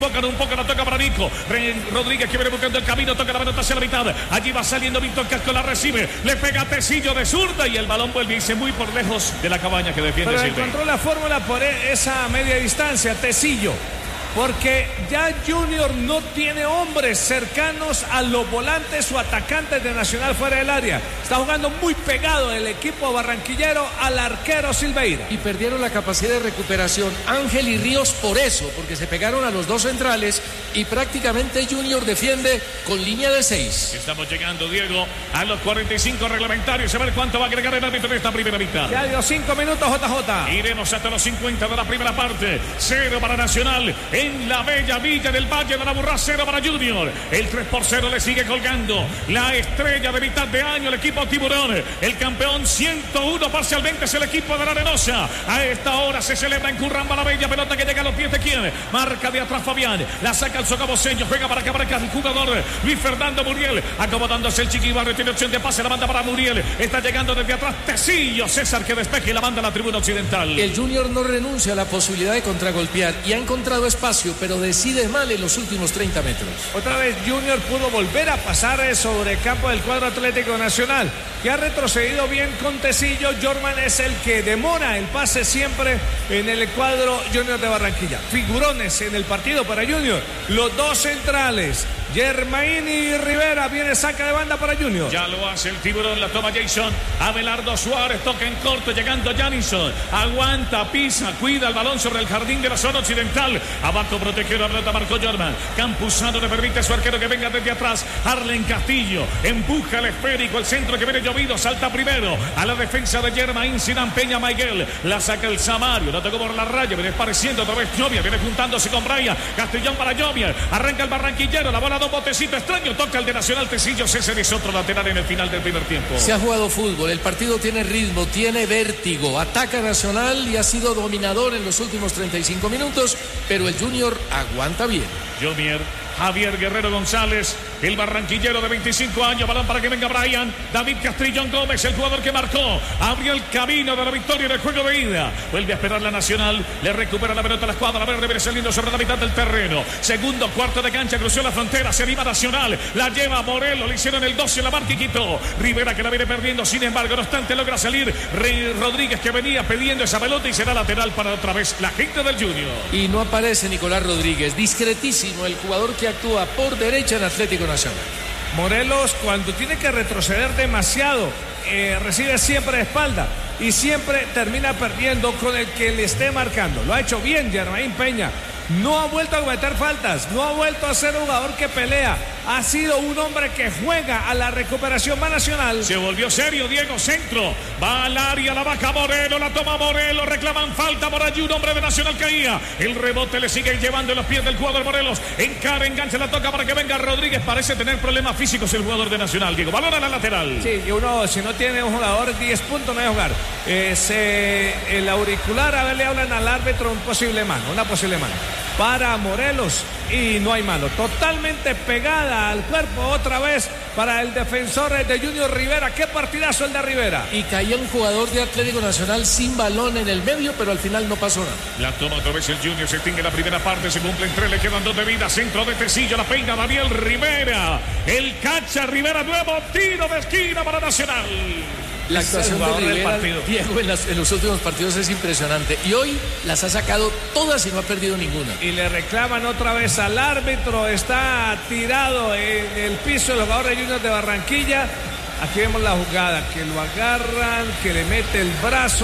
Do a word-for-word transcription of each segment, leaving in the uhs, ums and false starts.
Toca un poco, la toca para Nico Rodríguez, que viene buscando el camino, toca la pelota hacia la mitad. Allí va saliendo Víctor Casco, la recibe, le pega a Tecillo de zurda y el balón vuelve y se muy por lejos de la cabaña que defiende. Pero Silva. encontró la fórmula por esa media distancia, Tecillo. Porque ya Junior no tiene hombres cercanos a los volantes o atacantes de Nacional fuera del área. Está jugando muy pegado el equipo barranquillero al arquero Silveira. Y perdieron la capacidad de recuperación Ángel y Ríos por eso, porque se pegaron a los dos centrales y prácticamente Junior defiende con línea de seis. Estamos llegando, Diego, a los cuarenta y cinco reglamentarios. A ver cuánto va a agregar el árbitro en esta primera mitad. Ya dio cinco minutos, J J. Iremos hasta los cincuenta de la primera parte. Cero para Nacional. En la bella villa del Valle de la Burrá, cero para Junior. El tres por cero le sigue colgando la estrella de mitad de año, el equipo Tiburón. El campeón ciento uno parcialmente es el equipo de la Arenosa. A esta hora se celebra en Curramba la bella pelota que llega a los pies de quién. Marca de atrás Fabián. La saca el socaboseño. Juega para que marca el jugador Luis Fernando Muriel. Acomodándose el Chiquibarrio. Tiene opción de pase. La banda para Muriel. Está llegando desde atrás Tecillo. César que despeje y la manda a la tribuna occidental. El Junior no renuncia a la posibilidad de contragolpear y ha encontrado espacio, pero decide mal en los últimos treinta metros. Otra vez Junior pudo volver a pasar sobre el campo del cuadro Atlético Nacional, que ha retrocedido bien con Tecillo. Jorman es el que demora el pase siempre en el cuadro Junior de Barranquilla. Figurones en el partido para Junior. Los dos centrales, Germain y Rivera. Viene saca de banda para Junior. Ya lo hace el Tiburón, la toma Jason. Abelardo Suárez, toca en corto, llegando Janison. Aguanta, pisa, cuida el balón sobre el jardín de la zona occidental. Abajo protegió la pelota, marcó Jorman. Campuzano le permite a su arquero que venga desde atrás. Arlen Castillo empuja el esférico, el centro que viene llovido, salta primero a la defensa de Germain. Sinan Peña Maiguel, la saca el Samario, la tocó por la raya, viene pareciendo otra vez Llovia, viene juntándose con Brian. Castellón para Llovia, arranca el barranquillero, la bola dos botecitos, extraño, toca el de Nacional Tecillo. César es otro lateral en el final del primer tiempo. Se ha jugado fútbol, el partido tiene ritmo, tiene vértigo, ataca Nacional y ha sido dominador en los últimos treinta y cinco minutos, pero el Junior aguanta bien. Jomier, Javier Guerrero González, el barranquillero de veinticinco años, balón para que venga Brian. David Castrillón Gómez, el jugador que marcó, abrió el camino de la victoria en el juego de ida. Vuelve a esperar la Nacional, le recupera la pelota a la escuadra verde, viene saliendo sobre la mitad del terreno. Segundo cuarto de cancha, cruzó la frontera, se anima Nacional, la lleva Morelos, le hicieron el doce, la marca y quitó. Rivera que la viene perdiendo, sin embargo, no obstante logra salir Rey Rodríguez, que venía pidiendo esa pelota y será lateral para otra vez la gente del Junior. Y no aparece Nicolás Rodríguez, discretísimo el jugador que actúa por derecha en Atlético Nacional. Morelos, cuando tiene que retroceder demasiado, eh, recibe siempre de espalda y siempre termina perdiendo con el que le esté marcando. Lo ha hecho bien Germain Peña. No ha vuelto a cometer faltas, no ha vuelto a ser un jugador que pelea. Ha sido un hombre que juega a la recuperación más Nacional. Se volvió serio Diego, centro. Va al área, la baja Morelos, la toma Morelos, reclaman falta por allí, un hombre de Nacional caía. El rebote le sigue llevando en los pies del jugador Morelos. Encara, engancha, la toca para que venga Rodríguez. Parece tener problemas físicos el jugador de Nacional, Diego. Balón a la lateral. Sí, y uno, si no tiene un jugador, diez puntos no debe jugar. Eh, se, el auricular, a ver, le hablan al árbitro un posible mano, una posible mano para Morelos y no hay mano. Totalmente pegada al cuerpo otra vez para el defensor de Junior Rivera. Qué partidazo el de Rivera. Y caía un jugador de Atlético Nacional sin balón en el medio, pero al final no pasó nada. La toma otra vez el Junior, se extingue la primera parte, se cumplen tres, le quedan dos de vida. Centro de Tecillo, la peina Daniel Rivera. El cacha Rivera, nuevo tiro de esquina para Nacional. La actuación de Rivera, Diego, en, las, en los últimos partidos es impresionante. Y hoy las ha sacado todas y no ha perdido ninguna. Y le reclaman otra vez al árbitro. Está tirado en el piso el jugador de Junior de Barranquilla. Aquí vemos la jugada, que lo agarran, que le mete el brazo.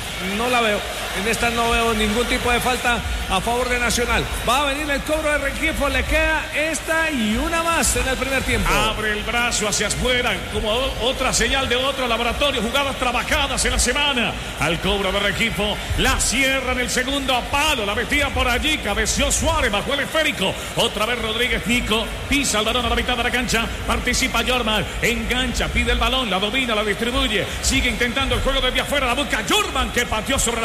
No la veo. En esta no veo ningún tipo de falta a favor de Nacional. Va a venir el cobro de Rengifo. Le queda esta y una más en el primer tiempo. Abre el brazo hacia afuera como otra señal de otro laboratorio. Jugadas trabajadas en la semana. Al cobro de Rengifo. La cierra en el segundo palo. La metía por allí. Cabeció Suárez bajo el esférico. Otra vez Rodríguez Nico. Pisa el balón a la mitad de la cancha. Participa Jorman. Engancha. Pide el balón. La domina. La distribuye. Sigue intentando el juego desde afuera. La busca Jorman, que pateó sobre la portería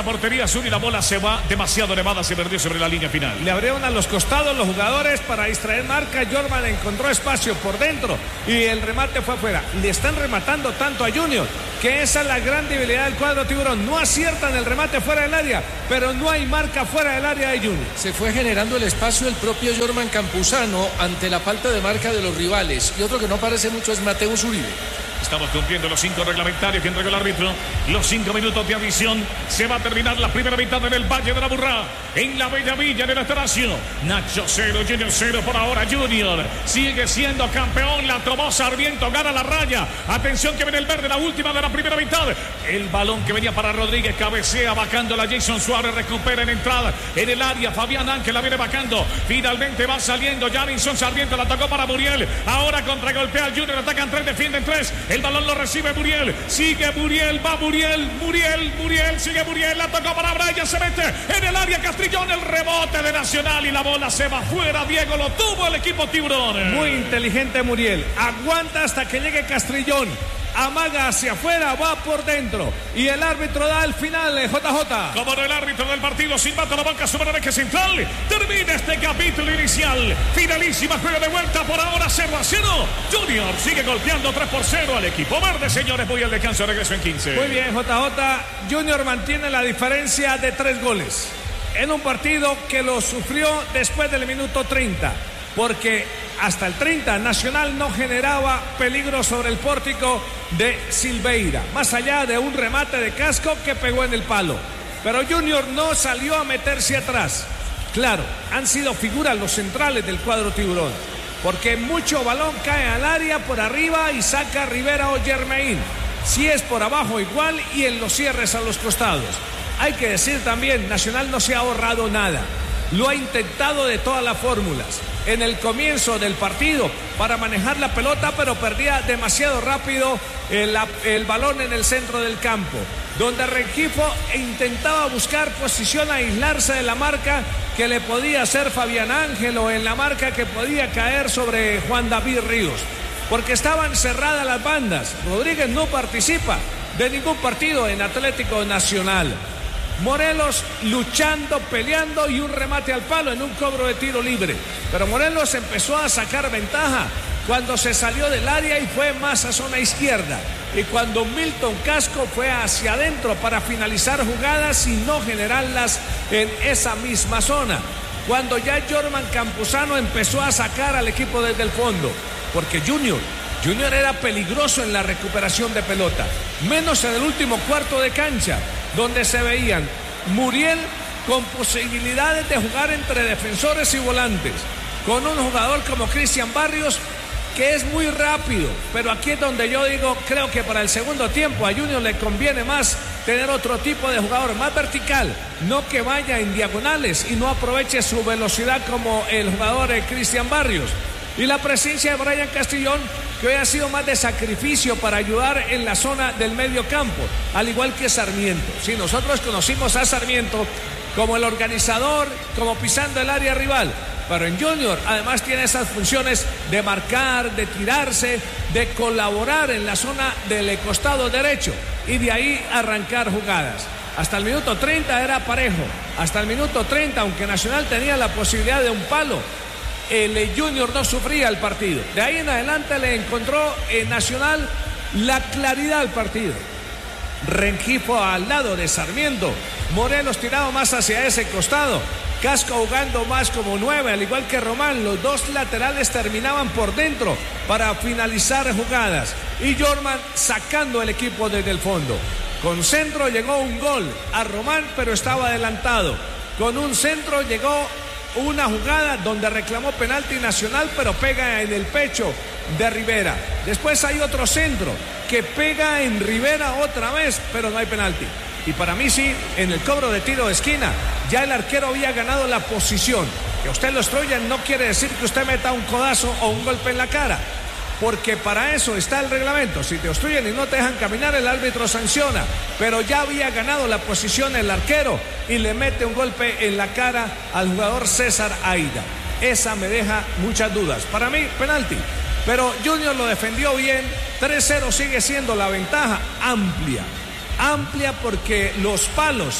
Cruz Azul y la bola se va demasiado elevada, se perdió sobre la línea final. Le abrieron a los costados los jugadores para distraer marca. Jorman encontró espacio por dentro y el remate fue afuera. Le están rematando tanto a Junior que esa es la gran debilidad del cuadro tiburón. No aciertan el remate fuera del área, pero no hay marca fuera del área de Junior. Se fue generando el espacio el propio Jorman Campuzano ante la falta de marca de los rivales. Y otro que no parece mucho es Mateus Uribe. Estamos cumpliendo los cinco reglamentarios que entregó el árbitro. Los cinco minutos de adición. Se va a terminar la primera mitad en el Valle de la Burrá. En la Bella Villa del Esteracio. Nacho cero, Junior cero por ahora. Junior sigue siendo campeón. La tomó Sarmiento, gana la raya. Atención que viene el verde, la última de la primera mitad. El balón que venía para Rodríguez. Cabecea, vacando la Jason Suárez. Recupera en entrada en el área. Fabián Ángel la viene vacando. Finalmente va saliendo Janison Sarmiento. La tocó para Muriel. Ahora contragolpea al Junior. Atacan tres, defienden tres. El balón lo recibe Muriel. Sigue Muriel, va Muriel. Muriel, Muriel, sigue Muriel. La tocó para Brian. Se mete en el área Castrillón. El rebote de Nacional y la bola se va fuera. Diego, lo tuvo el equipo tiburón. Muy inteligente Muriel. Aguanta hasta que llegue Castrillón. Amaga hacia afuera, va por dentro. Y el árbitro da el final, J J. Como no, el árbitro del partido, silbato la banca sobre eje central. Termina este capítulo inicial. Finalísima, juego de vuelta por ahora cero a cero. Junior sigue golpeando tres por cero al equipo verde, señores. Voy al descanso, regreso en quince. Muy bien, J J. Junior mantiene la diferencia de tres goles. En un partido que lo sufrió después del minuto treinta. Porque hasta el treinta Nacional no generaba peligro sobre el pórtico de Silveira, más allá de un remate de Casco que pegó en el palo. Pero Junior no salió a meterse atrás. Claro, han sido figuras los centrales del cuadro tiburón, porque mucho balón cae al área por arriba y saca Rivera o Germain. Si es por abajo igual y en los cierres a los costados. Hay que decir también, Nacional no se ha ahorrado nada. Lo ha intentado de todas las fórmulas. En el comienzo del partido para manejar la pelota, pero perdía demasiado rápido el, el balón en el centro del campo, donde Rengifo intentaba buscar posición, aislarse de la marca que le podía hacer Fabián Ángel o en la marca que podía caer sobre Juan David Ríos, porque estaban cerradas las bandas. Rodríguez no participa de ningún partido en Atlético Nacional. Morelos luchando, peleando y un remate al palo en un cobro de tiro libre. Pero Morelos empezó a sacar ventaja cuando se salió del área y fue más a zona izquierda. Y cuando Milton Casco fue hacia adentro para finalizar jugadas y no generarlas en esa misma zona. Cuando ya Jorman Campuzano empezó a sacar al equipo desde el fondo. Porque Junior, Junior era peligroso en la recuperación de pelota. Menos en el último cuarto de cancha, donde se veían Muriel con posibilidades de jugar entre defensores y volantes, con un jugador como Cristian Barrios que es muy rápido, pero aquí es donde yo digo, creo que para el segundo tiempo a Junior le conviene más tener otro tipo de jugador, más vertical, no que vaya en diagonales y no aproveche su velocidad como el jugador de Cristian Barrios. Y la presencia de Brian Castrillón, que hoy ha sido más de sacrificio para ayudar en la zona del medio campo, al igual que Sarmiento. Sí, nosotros conocimos a Sarmiento como el organizador, como pisando el área rival, pero en Junior además tiene esas funciones de marcar, de tirarse, de colaborar en la zona del costado derecho y de ahí arrancar jugadas. Hasta el minuto treinta era parejo, hasta el minuto treinta, aunque Nacional tenía la posibilidad de un palo, el Junior no sufría el partido. De ahí en adelante le encontró en Nacional la claridad al partido. Rengifo al lado de Sarmiento, Morelos tirado más hacia ese costado, Casco jugando más como nueve, al igual que Román. Los dos laterales terminaban por dentro para finalizar jugadas y Jorman sacando el equipo desde el fondo. Con centro llegó un gol a Román, pero estaba adelantado. Con un centro llegó una jugada donde reclamó penalti Nacional, pero pega en el pecho de Rivera. Después hay otro centro que pega en Rivera otra vez, pero no hay penalti. Y para mí sí, en el cobro de tiro de esquina, ya el arquero había ganado la posición. Que usted lo destruya no quiere decir que usted meta un codazo o un golpe en la cara, porque para eso está el reglamento. Si te obstruyen y no te dejan caminar, el árbitro sanciona. Pero ya había ganado la posición el arquero y le mete un golpe en la cara al jugador César Aida. Esa me deja muchas dudas. Para mí, penalti. Pero Junior lo defendió bien. tres cero sigue siendo la ventaja amplia. Amplia porque los palos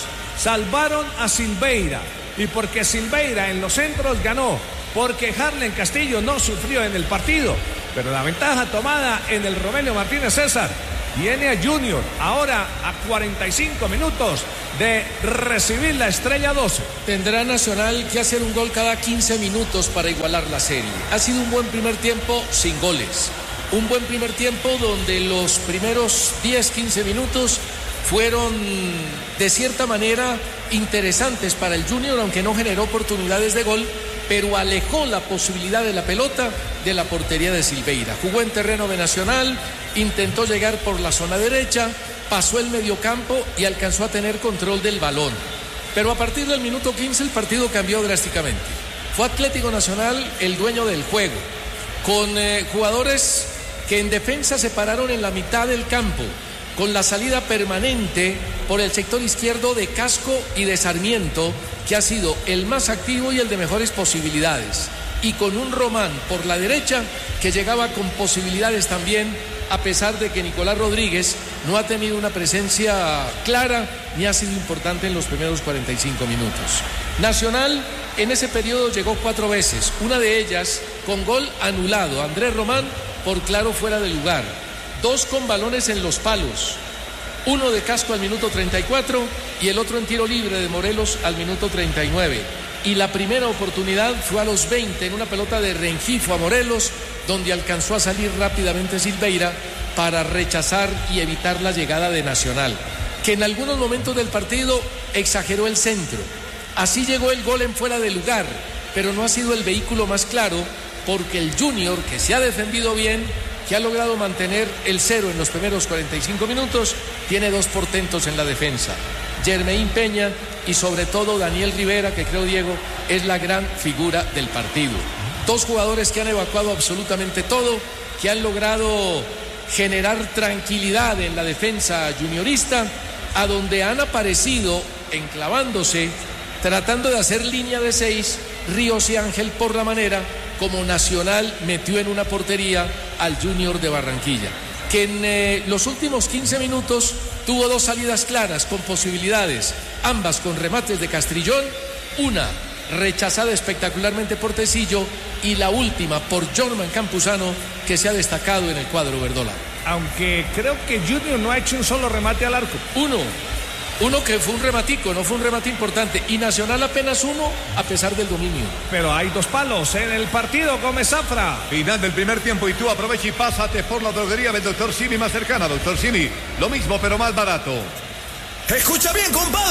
salvaron a Silveira. Y porque Silveira en los centros ganó, porque Harlen Castillo no sufrió en el partido. Pero la ventaja tomada en el Romelio Martínez César viene a Junior, ahora a cuarenta y cinco minutos de recibir la estrella doce. Tendrá Nacional que hacer un gol cada quince minutos para igualar la serie. Ha sido un buen primer tiempo sin goles. Un buen primer tiempo donde los primeros diez, quince minutos fueron de cierta manera interesantes para el Junior, aunque no generó oportunidades de gol, pero alejó la posibilidad de la pelota de la portería de Silveira. Jugó en terreno de Nacional, intentó llegar por la zona derecha, pasó el mediocampo y alcanzó a tener control del balón. Pero a partir del minuto quince el partido cambió drásticamente. Fue Atlético Nacional el dueño del juego, con eh, jugadores que en defensa se pararon en la mitad del campo, con la salida permanente por el sector izquierdo de Casco y de Sarmiento, que ha sido el más activo y el de mejores posibilidades, y con un Román por la derecha que llegaba con posibilidades también, a pesar de que Nicolás Rodríguez no ha tenido una presencia clara ni ha sido importante en los primeros cuarenta y cinco minutos. Nacional en ese periodo llegó cuatro veces, una de ellas con gol anulado, Andrés Román por claro fuera de lugar, dos con balones en los palos, uno de Casco al minuto treinta y cuatro y el otro en tiro libre de Morelos al minuto treinta y nueve. Y la primera oportunidad fue a los veinte en una pelota de Rengifo a Morelos, donde alcanzó a salir rápidamente Silveira para rechazar y evitar la llegada de Nacional, que en algunos momentos del partido exageró el centro. Así llegó el gol en fuera de lugar, pero no ha sido el vehículo más claro, porque el Junior, que se ha defendido bien, que ha logrado mantener el cero en los primeros cuarenta y cinco minutos, tiene dos portentos en la defensa, Jermain Peña y sobre todo Daniel Rivera, que creo, Diego, es la gran figura del partido. Dos jugadores que han evacuado absolutamente todo, que han logrado generar tranquilidad en la defensa juniorista, a donde han aparecido enclavándose, tratando de hacer línea de seis, Ríos y Ángel, por la manera como Nacional metió en una portería al Junior de Barranquilla, que en eh, los últimos quince minutos tuvo dos salidas claras con posibilidades, ambas con remates de Castrillón, una rechazada espectacularmente por Tecillo y la última por Jorman Campuzano, que se ha destacado en el cuadro verdolaga. Aunque creo que Junior no ha hecho un solo remate al arco. Uno. Uno que fue un rematico, no fue un remate importante. Y Nacional apenas uno, a pesar del dominio. Pero hay dos palos en el partido, Gómez Zafra. Final del primer tiempo y tú aprovecha y pásate por la droguería del doctor Simi más cercana. doctor Simi, lo mismo pero más barato. Escucha bien, compadre.